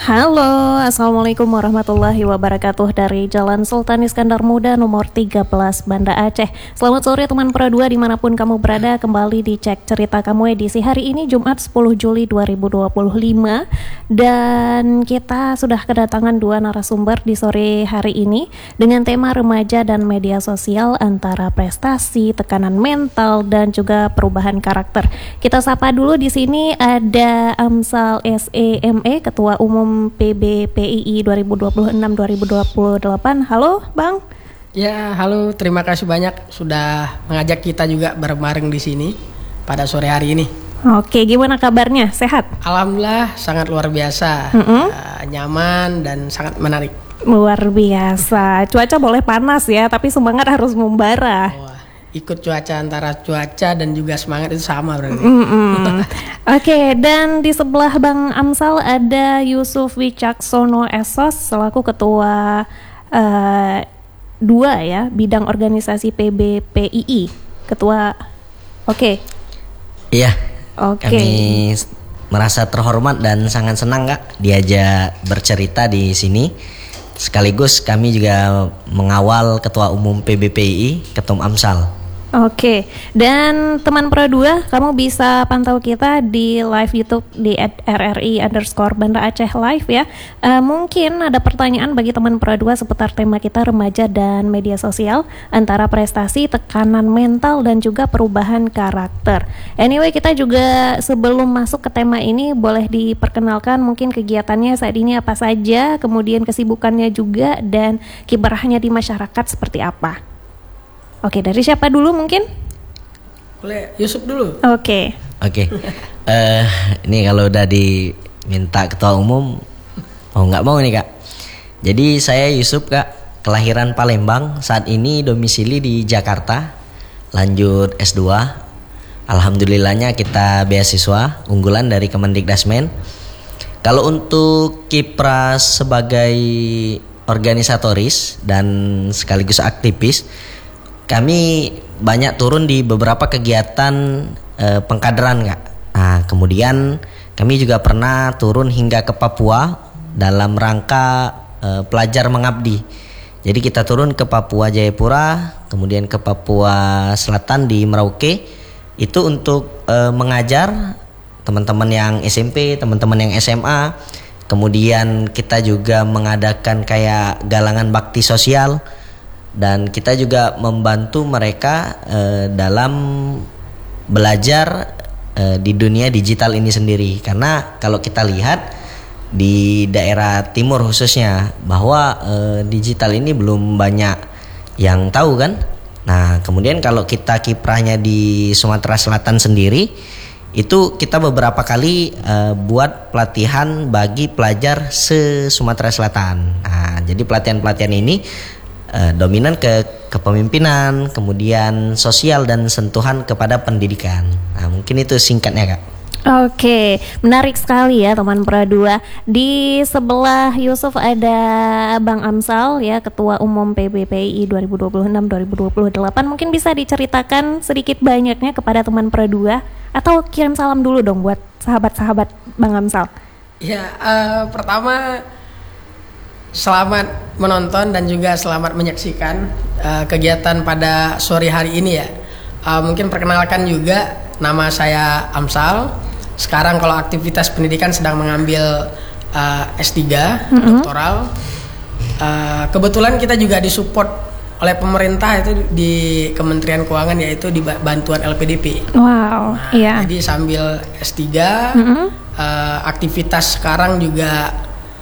Halo, Assalamualaikum warahmatullahi wabarakatuh dari Jalan Sultan Iskandar Muda nomor 13 Banda Aceh. Selamat sore teman Pro 2 dimanapun kamu berada, kembali di Cek Cerita Kamu edisi hari ini Jumat 10 Juli 2025. Dan kita sudah kedatangan dua narasumber di sore hari ini dengan tema remaja dan media sosial antara prestasi, tekanan mental, dan juga perubahan karakter. Kita sapa dulu di sini ada Amsal SEME, Ketua Umum PBPII 2026-2028. Halo Bang. Ya, halo. Terima kasih banyak sudah mengajak kita juga bareng-bareng di sini pada sore hari ini. Oke, gimana kabarnya? Sehat? Alhamdulillah, sangat luar biasa. Nyaman dan sangat menarik. Luar biasa. Cuaca boleh panas ya, tapi semangat harus membara. Ikut cuaca, antara cuaca dan juga semangat itu sama berarti. Oke, dan di sebelah Bang Amsal ada Yusuf Wicaksono Esos selaku ketua 2 ya, bidang organisasi PBPII. Ketua. Oke. Iya. Oke. Kami merasa terhormat dan sangat senang Kak diajak bercerita di sini. Sekaligus kami juga mengawal Ketua Umum PBPII, Ketum Amsal. Oke, dan teman Pro 2, kamu bisa pantau kita di live YouTube di @RRI_Banda Aceh Live ya. Mungkin ada pertanyaan bagi teman Pro 2 seputar tema kita remaja dan media sosial antara prestasi, tekanan mental, dan juga perubahan karakter. Anyway, kita juga sebelum masuk ke tema ini boleh diperkenalkan mungkin kegiatannya saat ini apa saja, kemudian kesibukannya juga, dan kiprahnya di masyarakat seperti apa. Oke, dari siapa dulu mungkin? Boleh Yusuf dulu. Oke. Ini kalau udah diminta ketua umum, mau nggak mau nih Kak. Jadi saya Yusuf Kak, kelahiran Palembang, saat ini domisili di Jakarta, lanjut S2. Alhamdulillahnya kita beasiswa unggulan dari Kemendikdasmen. Kalau untuk kiprah sebagai organisatoris dan sekaligus aktivis, kami banyak turun di beberapa kegiatan pengkaderan Kak. Nah, kemudian kami juga pernah turun hingga ke Papua dalam rangka pelajar mengabdi. Jadi kita turun ke Papua Jayapura, kemudian ke Papua Selatan di Merauke. Itu untuk mengajar teman-teman yang SMP, teman-teman yang SMA. Kemudian kita juga mengadakan kayak galangan bakti sosial. Dan kita juga membantu mereka dalam belajar di dunia digital ini sendiri. Karena kalau kita lihat di daerah timur khususnya bahwa digital ini belum banyak yang tahu kan. Nah, kemudian kalau kita kiprahnya di Sumatera Selatan sendiri, itu kita beberapa kali buat pelatihan bagi pelajar se-Sumatera Selatan. Nah, jadi pelatihan-pelatihan ini dominan ke kepemimpinan, kemudian sosial dan sentuhan kepada pendidikan. Nah, mungkin itu singkatnya Kak. Oke, menarik sekali ya teman Pro 2. Di sebelah Yusuf ada Bang Amsal ya, Ketua Umum PBPII 2026-2028. Mungkin bisa diceritakan sedikit banyaknya kepada teman Pro 2 atau kirim salam dulu dong buat sahabat-sahabat Bang Amsal. Ya, pertama selamat menonton dan juga selamat menyaksikan kegiatan pada sore hari ini ya. Mungkin perkenalkan juga, nama saya Amsal. Sekarang kalau aktivitas pendidikan sedang mengambil S3 doktoral. Kebetulan kita juga disupport oleh pemerintah itu di Kementerian Keuangan, yaitu di bantuan LPDP. Wow, iya. Jadi sambil S3 aktivitas sekarang juga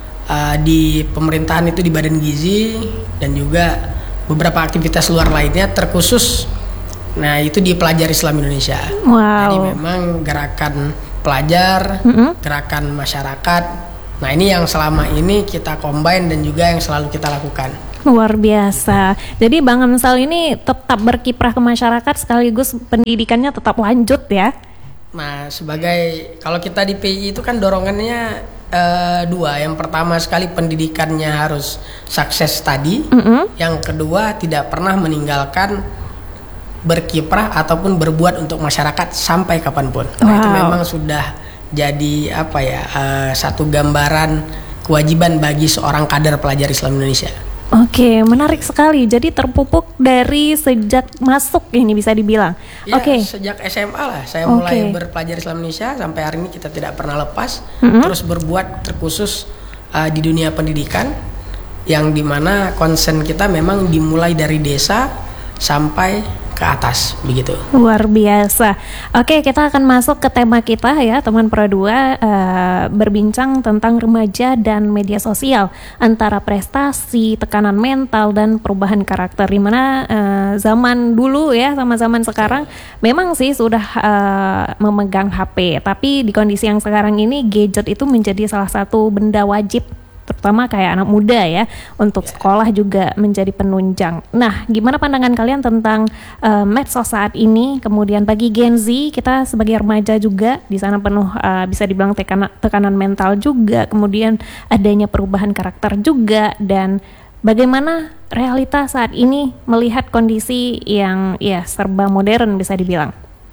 di pemerintahan itu di Badan Gizi dan juga beberapa aktivitas luar lainnya terkhusus. Nah, itu di Pelajar Islam Indonesia. Wow. Jadi memang gerakan pelajar, gerakan masyarakat. Nah, ini yang selama ini kita combine dan juga yang selalu kita lakukan. Luar biasa. Jadi Bang Amsal ini tetap berkiprah ke masyarakat sekaligus pendidikannya tetap lanjut ya. Nah, sebagai kalau kita di PI itu kan dorongannya dua. Yang pertama sekali pendidikannya harus sukses tadi. Yang kedua tidak pernah meninggalkan berkiprah ataupun berbuat untuk masyarakat sampai kapanpun. Nah, itu memang sudah jadi satu gambaran kewajiban bagi seorang kader pelajar Islam Indonesia. Oke, menarik sekali. Jadi terpupuk dari sejak masuk ini bisa dibilang. Ya, Oke. sejak SMA lah saya mulai berpelajar Islam Indonesia sampai hari ini kita tidak pernah lepas terus berbuat terkhusus di dunia pendidikan yang dimana konsen kita memang dimulai dari desa sampai ke atas begitu. Luar biasa. Oke, kita akan masuk ke tema kita ya, teman Pro 2, berbincang tentang remaja dan media sosial, antara prestasi, tekanan mental, dan perubahan karakter. Dimana zaman dulu ya sama zaman sekarang memang sih sudah memegang HP, tapi di kondisi yang sekarang ini gadget itu menjadi salah satu benda wajib, terutama kayak anak muda ya, untuk sekolah juga menjadi penunjang. Nah, gimana pandangan kalian tentang medsos saat ini? Kemudian bagi Gen Z, kita sebagai remaja juga di sana penuh bisa dibilang tekanan mental juga, kemudian adanya perubahan karakter juga, dan bagaimana realita saat ini melihat kondisi yang ya serba modern bisa dibilang.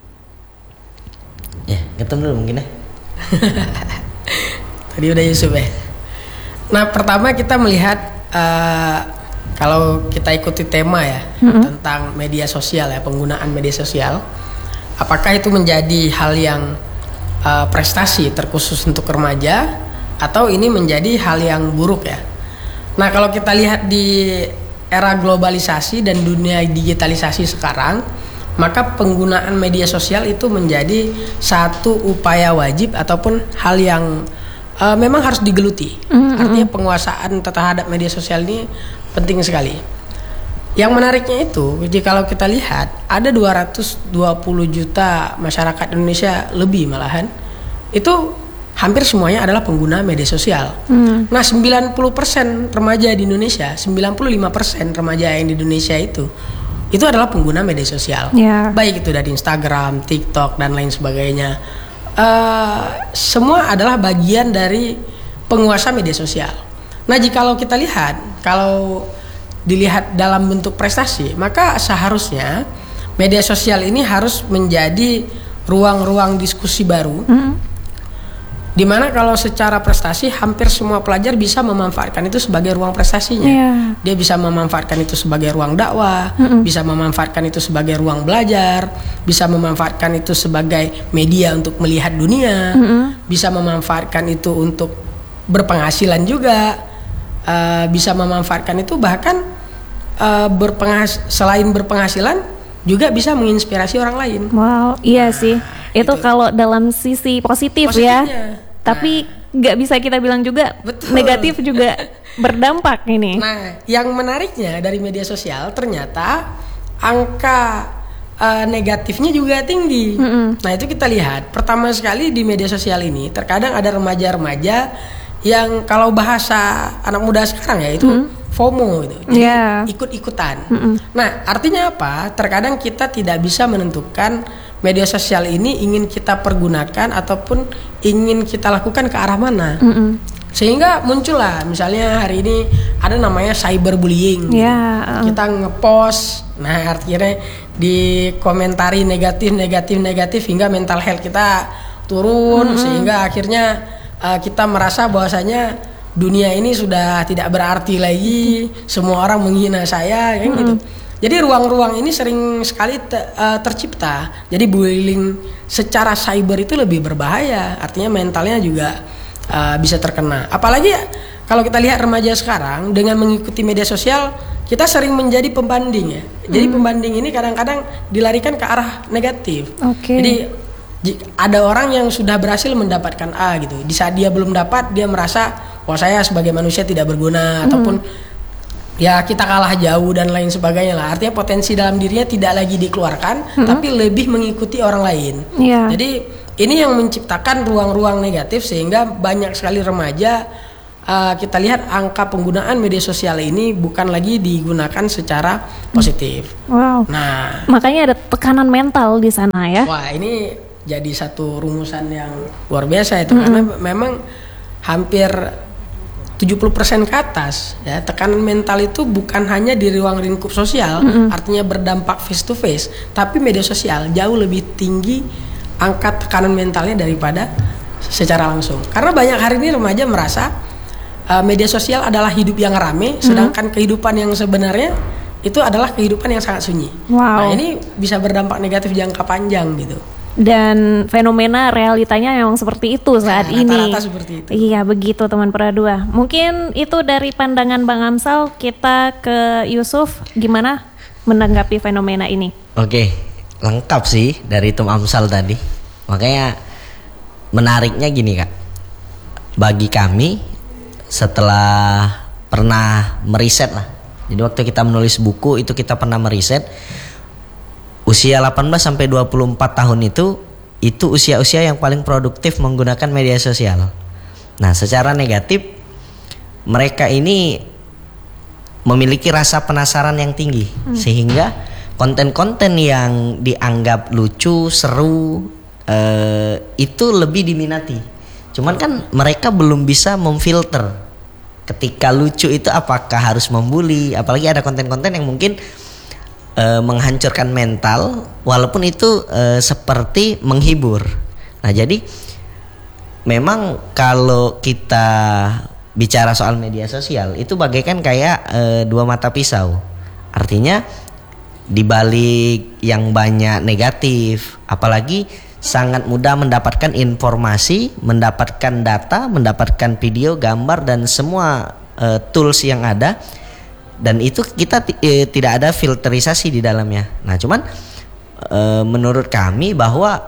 Ya, ketemu dulu mungkin ya. Tadi udah Yusuf ya. Nah, pertama kita melihat kalau kita ikuti tema ya tentang media sosial ya, penggunaan media sosial, apakah itu menjadi hal yang prestasi terkhusus untuk remaja atau ini menjadi hal yang buruk ya? Nah, kalau kita lihat di era globalisasi dan dunia digitalisasi sekarang, maka penggunaan media sosial itu menjadi satu upaya wajib ataupun hal yang memang harus digeluti. Artinya penguasaan terhadap media sosial ini penting sekali. Yang menariknya itu, jika kita lihat ada 220 juta masyarakat Indonesia lebih malahan, itu hampir semuanya adalah pengguna media sosial. Nah, 90% remaja di Indonesia, 95% remaja yang di Indonesia itu adalah pengguna media sosial. Baik itu dari Instagram, TikTok, dan lain sebagainya. Semua adalah bagian dari penguasa media sosial. Nah, jika kita lihat, kalau dilihat dalam bentuk prestasi, maka seharusnya media sosial ini harus menjadi ruang-ruang diskusi baru, di mana kalau secara prestasi hampir semua pelajar bisa memanfaatkan itu sebagai ruang prestasinya. Dia bisa memanfaatkan itu sebagai ruang dakwah, bisa memanfaatkan itu sebagai ruang belajar, bisa memanfaatkan itu sebagai media untuk melihat dunia, bisa memanfaatkan itu untuk berpenghasilan juga, bisa memanfaatkan itu bahkan selain berpenghasilan juga bisa menginspirasi orang lain. Wow, iya sih. Itu kalau dalam sisi positifnya. Ya. Tapi nggak bisa kita bilang juga negatif juga berdampak ini. Nah, yang menariknya dari media sosial ternyata angka negatifnya juga tinggi. Nah, itu kita lihat. Pertama sekali di media sosial ini terkadang ada remaja-remaja yang kalau bahasa anak muda sekarang ya itu FOMO gitu. Jadi ikut-ikutan. Nah, artinya apa? Terkadang kita tidak bisa menentukan media sosial ini ingin kita pergunakan ataupun ingin kita lakukan ke arah mana. Sehingga muncullah misalnya hari ini ada namanya cyberbullying. Kita ngepost, nah artinya dikomentari negatif hingga mental health kita turun, sehingga akhirnya kita merasa bahwasanya dunia ini sudah tidak berarti lagi, semua orang menghina saya, kayak gitu. Jadi ruang-ruang ini sering sekali tercipta. Jadi bullying secara cyber itu lebih berbahaya. Artinya mentalnya juga bisa terkena. Apalagi kalau kita lihat remaja sekarang dengan mengikuti media sosial, kita sering menjadi pembanding ya. Jadi pembanding ini kadang-kadang dilarikan ke arah negatif. Jadi ada orang yang sudah berhasil mendapatkan A gitu. Di saat dia belum dapat, dia merasa wah saya sebagai manusia tidak berguna ataupun ya kita kalah jauh dan lain sebagainya lah. Artinya potensi dalam dirinya tidak lagi dikeluarkan, tapi lebih mengikuti orang lain. Jadi ini yang menciptakan ruang-ruang negatif sehingga banyak sekali remaja kita lihat angka penggunaan media sosial ini bukan lagi digunakan secara positif. Nah, makanya ada tekanan mental di sana ya. Wah, ini jadi satu rumusan yang luar biasa itu karena memang hampir 70% ke atas ya, tekanan mental itu bukan hanya di ruang lingkup sosial, artinya berdampak face to face, tapi media sosial jauh lebih tinggi angka tekanan mentalnya daripada secara langsung. Karena banyak hari ini remaja merasa media sosial adalah hidup yang rame, sedangkan kehidupan yang sebenarnya itu adalah kehidupan yang sangat sunyi. Wow. Nah, ini bisa berdampak negatif jangka panjang gitu. Dan fenomena realitanya memang seperti itu saat ini. Rata-rata seperti itu. Iya, begitu teman Pera 2. Mungkin itu dari pandangan Bang Amsal. Kita ke Yusuf, gimana menanggapi fenomena ini? Oke, lengkap sih dari Tum Amsal tadi. Makanya menariknya gini Kak. Bagi kami setelah pernah meriset lah. Jadi waktu kita menulis buku itu kita pernah meriset usia 18 sampai 24 tahun itu usia-usia yang paling produktif menggunakan media sosial. Nah, secara negatif mereka ini memiliki rasa penasaran yang tinggi sehingga konten-konten yang dianggap lucu, seru itu lebih diminati. Cuman kan mereka belum bisa memfilter ketika lucu itu apakah harus membuli, apalagi ada konten-konten yang mungkin menghancurkan mental walaupun itu seperti menghibur. Nah, jadi memang kalau kita bicara soal media sosial itu bagaikan kayak dua mata pisau. Artinya di balik yang banyak negatif, apalagi sangat mudah mendapatkan informasi, mendapatkan data, mendapatkan video, gambar dan semua tools yang ada, dan itu kita tidak ada filterisasi di dalamnya. Nah, cuman menurut kami bahwa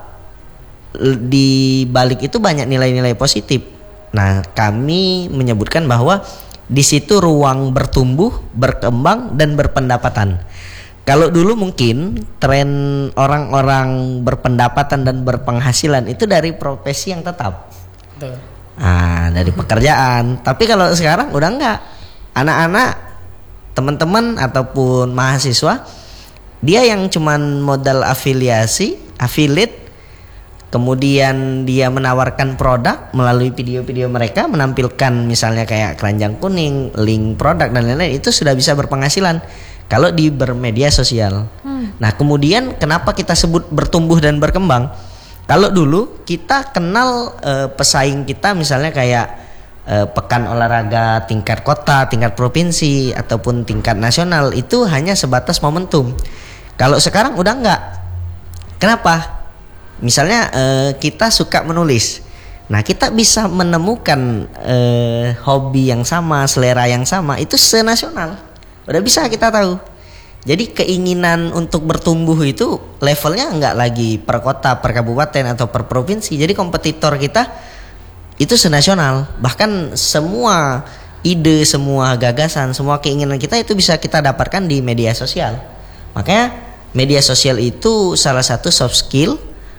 di balik itu banyak nilai-nilai positif. Nah, kami menyebutkan bahwa di situ ruang bertumbuh, berkembang dan berpendapatan. Kalau dulu mungkin tren orang-orang berpendapatan dan berpenghasilan itu dari profesi yang tetap. Betul. Nah, dari pekerjaan. Tapi kalau sekarang udah enggak. Anak-anak, teman-teman ataupun mahasiswa, dia yang cuman modal afiliasi, affiliate, kemudian dia menawarkan produk melalui video-video mereka, menampilkan misalnya kayak keranjang kuning, link produk dan lain-lain, itu sudah bisa berpenghasilan kalau di bermedia sosial. Nah, kemudian kenapa kita sebut bertumbuh dan berkembang? Kalau dulu kita kenal pesaing kita misalnya kayak pekan olahraga tingkat kota, tingkat provinsi ataupun tingkat nasional, itu hanya sebatas momentum. Kalau sekarang udah enggak. Kenapa? Misalnya kita suka menulis. Nah, kita bisa menemukan hobi yang sama, selera yang sama, itu senasional. Udah bisa kita tahu. Jadi keinginan untuk bertumbuh itu levelnya enggak lagi per kota, per kabupaten atau per provinsi. Jadi kompetitor kita itu senasional. Bahkan semua ide, semua gagasan, semua keinginan kita itu bisa kita dapatkan di media sosial. Makanya media sosial itu salah satu soft skill,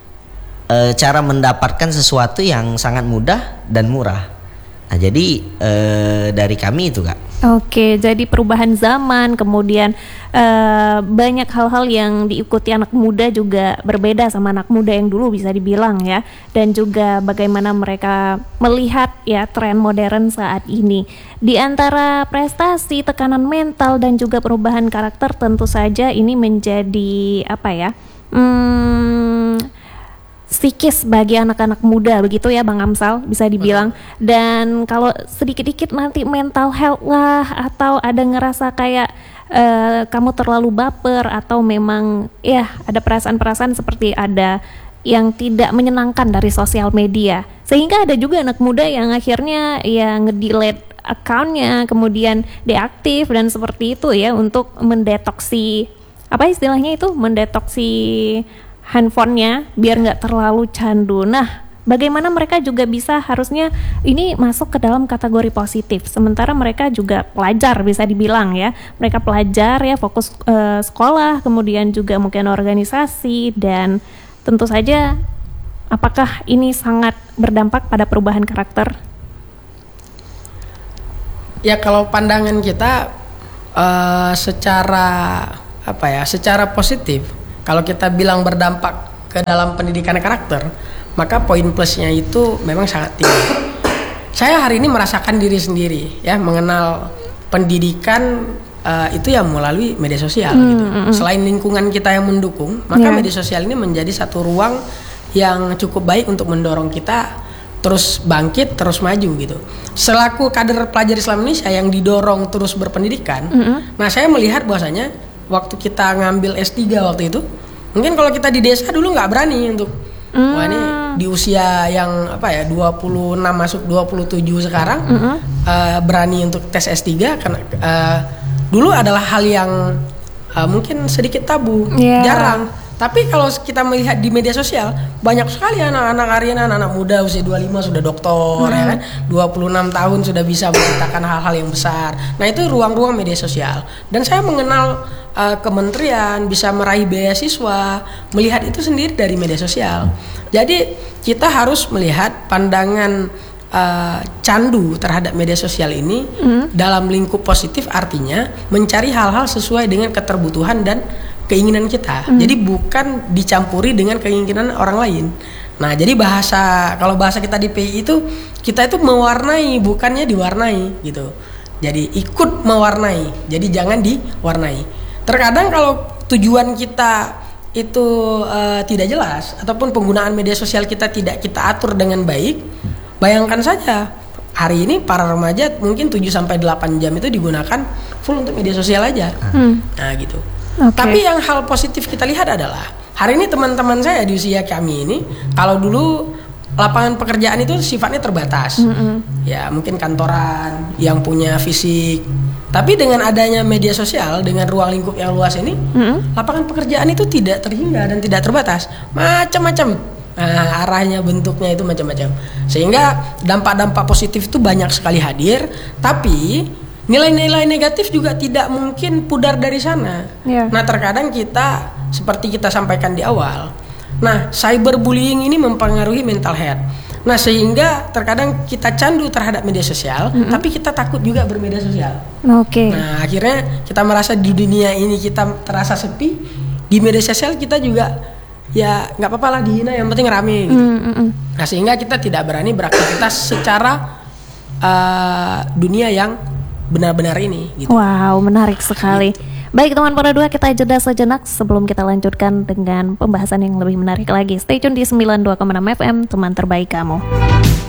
cara mendapatkan sesuatu yang sangat mudah dan murah. Nah, jadi dari kami itu Kak. Oke, jadi perubahan zaman, kemudian banyak hal-hal yang diikuti anak muda juga berbeda sama anak muda yang dulu bisa dibilang ya. Dan juga bagaimana mereka melihat ya tren modern saat ini. Di antara prestasi, tekanan mental dan juga perubahan karakter, tentu saja ini menjadi apa ya? Psikis bagi anak-anak muda begitu ya Bang Amsal, bisa dibilang. Dan kalau sedikit-dikit nanti mental health lah, atau ada ngerasa kayak kamu terlalu baper, atau memang ya ada perasaan-perasaan seperti ada yang tidak menyenangkan dari sosial media, sehingga ada juga anak muda yang akhirnya ya nge-delete account-nya, kemudian deaktif dan seperti itu ya, untuk mendetoksi, apa istilahnya itu, mendetoksi handphonenya biar nggak terlalu candu. Nah, bagaimana mereka juga bisa harusnya ini masuk ke dalam kategori positif, sementara mereka juga pelajar bisa dibilang ya, mereka pelajar ya, fokus sekolah, kemudian juga mungkin organisasi, dan tentu saja apakah ini sangat berdampak pada perubahan karakter? Ya, kalau pandangan kita secara positif, kalau kita bilang berdampak ke dalam pendidikan karakter, maka poin plusnya itu memang sangat tinggi. Saya hari ini merasakan diri sendiri ya, mengenal pendidikan itu ya melalui media sosial gitu. Selain lingkungan kita yang mendukung, maka media sosial ini menjadi satu ruang yang cukup baik untuk mendorong kita terus bangkit, terus maju gitu. Selaku kader pelajar Islam Indonesia yang didorong terus berpendidikan, nah saya melihat bahwasanya waktu kita ngambil S3 waktu itu, mungkin kalau kita di desa dulu nggak berani untuk wah ini di usia yang 26 masuk 27 sekarang berani untuk tes S3 karena dulu adalah hal yang mungkin sedikit tabu, jarang. Tapi kalau kita melihat di media sosial, banyak sekali anak-anak Ariana, anak-anak muda usia 25 sudah doktor, ya kan? 26 tahun sudah bisa menciptakan hal-hal yang besar. Nah itu ruang-ruang media sosial. Dan saya mengenal kementerian, bisa meraih beasiswa, melihat itu sendiri dari media sosial. Jadi kita harus melihat pandangan candu terhadap media sosial ini dalam lingkup positif, artinya mencari hal-hal sesuai dengan keterbutuhan dan keinginan kita. Jadi bukan dicampuri dengan keinginan orang lain. Nah, jadi kalau bahasa kita di PI itu, kita itu mewarnai, bukannya diwarnai gitu. Jadi ikut mewarnai. Jadi jangan diwarnai. Terkadang kalau tujuan kita itu tidak jelas ataupun penggunaan media sosial kita tidak kita atur dengan baik, bayangkan saja hari ini para remaja mungkin 7-8 jam itu digunakan full untuk media sosial aja. Nah, gitu. Okay. Tapi yang hal positif kita lihat adalah hari ini teman-teman saya di usia kami ini, kalau dulu lapangan pekerjaan itu sifatnya terbatas, ya mungkin kantoran yang punya fisik. Tapi dengan adanya media sosial, dengan ruang lingkup yang luas ini, lapangan pekerjaan itu tidak terhingga dan tidak terbatas, macam-macam. Nah, arahnya, bentuknya itu macam-macam. Sehingga dampak-dampak positif itu banyak sekali hadir, tapi nilai-nilai negatif juga tidak mungkin pudar dari sana. Nah, terkadang kita seperti kita sampaikan di awal. Nah, cyberbullying ini mempengaruhi mental health. Nah, sehingga terkadang kita candu terhadap media sosial, tapi kita takut juga bermedia sosial. Nah, akhirnya kita merasa di dunia ini kita terasa sepi, di media sosial kita juga ya nggak apa-apa lah dihina, yang penting rame gitu. Nah, sehingga kita tidak berani beraktivitas secara dunia yang benar-benar ini gitu. Wow, menarik sekali. Baik teman Para Dua, kita jeda sejenak sebelum kita lanjutkan dengan pembahasan yang lebih menarik lagi. Stay tune di 92,6 FM, teman terbaik kamu.